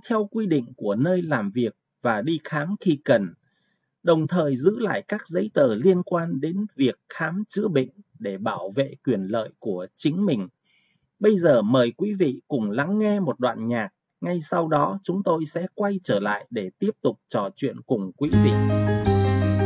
theo quy định của nơi làm việc và đi khám khi cần, đồng thời giữ lại các giấy tờ liên quan đến việc khám chữa bệnh để bảo vệ quyền lợi của chính mình. Bây giờ mời quý vị cùng lắng nghe một đoạn nhạc, ngay sau đó chúng tôi sẽ quay trở lại để tiếp tục trò chuyện cùng quý vị.